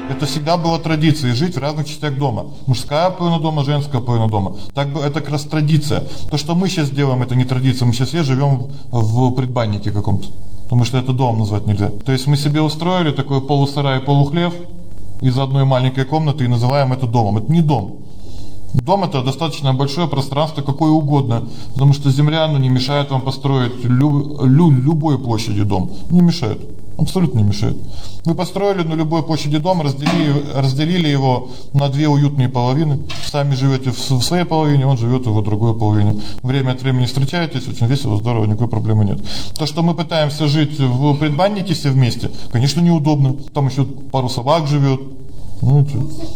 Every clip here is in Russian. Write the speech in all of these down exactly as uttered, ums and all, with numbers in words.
Это всегда была традицией жить в разных частях дома. Мужская половина дома, женская половина дома. Так бы это как раз традиция. То, что мы сейчас делаем, это не традиция. Мы сейчас все живем в предбаннике каком-то. Потому что это домом назвать нельзя. То есть мы себе устроили такой полусарай, полухлев из одной маленькой комнаты и называем это домом. Это не дом. Дом это достаточно большое пространство, какое угодно, потому что земля, ну, не мешает вам построить лю, лю, любой площади дом. Не мешает. Абсолютно не мешает. Вы построили на любой площади дом, разделили разделили его на две уютные половины. Сами живете в, в своей половине, он живет в его другой половине. Время от времени встречаетесь, очень весело, здорово, никакой проблемы нет. То, что мы пытаемся жить в предбаннике все вместе, конечно, неудобно. Там еще пару собак живет. Ну,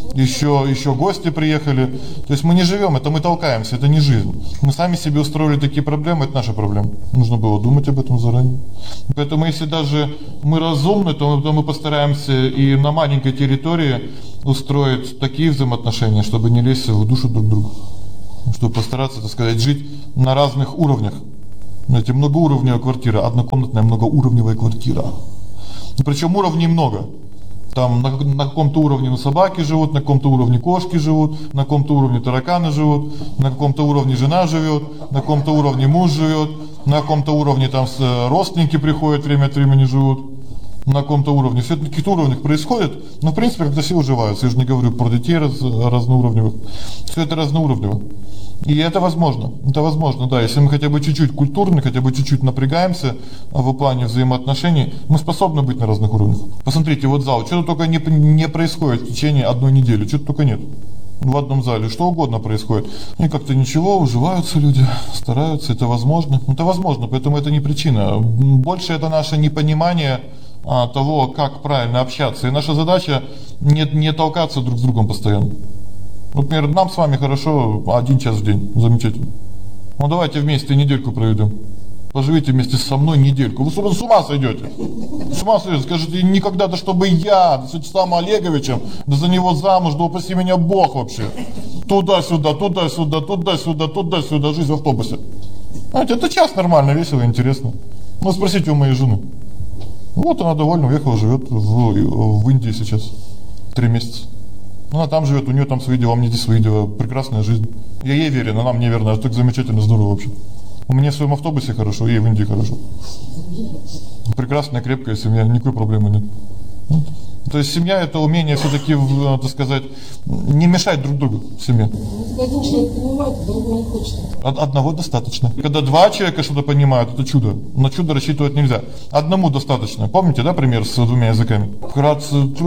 еще еще гости приехали. То есть мы не живем, это мы толкаемся, это не жизнь. Мы сами себе устроили такие проблемы, это наша проблема. Нужно было думать об этом заранее. Поэтому если даже мы разумны, то мы, то мы постараемся и на маленькой территории устроить такие взаимоотношения, чтобы не лезть в душу друг друга. Чтобы постараться, так сказать, жить на разных уровнях. Знаете, многоуровневая квартира, однокомнатная многоуровневая квартира. Причем уровней много. Там на, на каком-то уровне на собаки живут, на каком-то уровне кошки живут, на каком-то уровне тараканы живут, на каком-то уровне жена живет, на каком-то уровне муж живет, на каком-то уровне там родственники приходят, время от времени живут, на каком-то уровне. Все это на каких-то уровнях происходит, но в принципе когда все уживаются, я же не говорю про детей раз, разноуровневых. Все это разноуровнево. И это возможно. Это возможно, да, если мы хотя бы чуть-чуть культурны, хотя бы чуть-чуть напрягаемся в плане взаимоотношений, мы способны быть на разных уровнях. Посмотрите, вот зал, что-то только не не происходит в течение одной недели, что-то только нет. В одном зале что угодно происходит. И как-то ничего, уживаются люди, стараются, это возможно. Это возможно, поэтому это не причина. Больше это наше непонимание а, того, как правильно общаться. И наша задача не не толкаться друг с другом постоянно. Например, нам с вами хорошо один час в день, замечательно. Ну давайте вместе недельку проведем. Поживите вместе со мной недельку. Вы с ума сойдёте? С ума сойдёте? Скажите, никогда-то чтобы я с Вячеславом Олеговичем, да за него замуж, да упаси меня Бог вообще. Туда-сюда, туда-сюда, туда-сюда, туда-сюда, жизнь в автобусе. Знаете, это час нормально, весело, интересно. Ну спросите у моей жены. Вот она довольно уехала, живёт в в Индии сейчас. три месяца. Она там живет, у нее там свои дела, у меня здесь свои дела, прекрасная жизнь. Я ей верен, она мне верна, так замечательно, здорово вообще. У меня в своем автобусе хорошо, ей в Индии хорошо. Прекрасная, крепкая семья, никакой проблемы нет. То есть семья это умение всё-таки, так сказать, не мешать друг другу в семье. Один человек понимает, другой не хочет. Одного достаточно. Когда два человека что-то понимают, это чудо. На чудо рассчитывать нельзя. Одному достаточно. Помните, да, пример с двумя языками? Вкратце